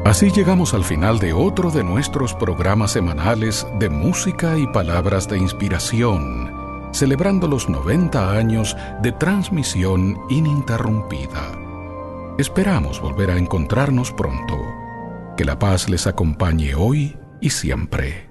Así llegamos al final de otro de nuestros programas semanales de música y palabras de inspiración, celebrando los 90 años de transmisión ininterrumpida. Esperamos volver a encontrarnos pronto. Que la paz les acompañe hoy y siempre.